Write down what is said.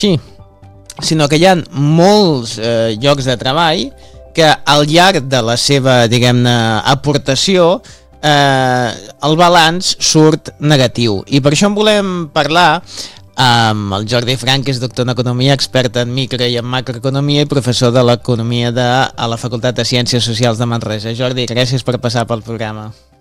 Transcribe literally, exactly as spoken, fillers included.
Sí, sinó que hi ha molts eh, llocs de treball que al llarg de la seva, diguem-ne, aportació, eh, el balanç surt negatiu. I per això en volem parlar amb el Jordi Frank, que és doctor en Economia, expert en micro i en macroeconomia i professor de l'Economia de, a la Facultat de Ciències Socials de Manresa. Jordi, gràcies per passar pel programa.